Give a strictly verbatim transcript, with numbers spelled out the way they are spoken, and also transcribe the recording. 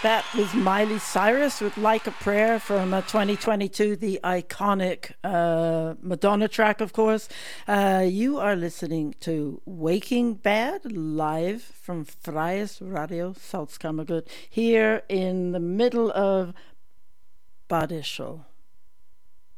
That was Miley Cyrus with Like a Prayer from uh, twenty twenty-two, the iconic uh, Madonna track, of course. Uh, you are listening to Waking Bad live from Freies Radio Salzkammergut here in the middle of Badischo.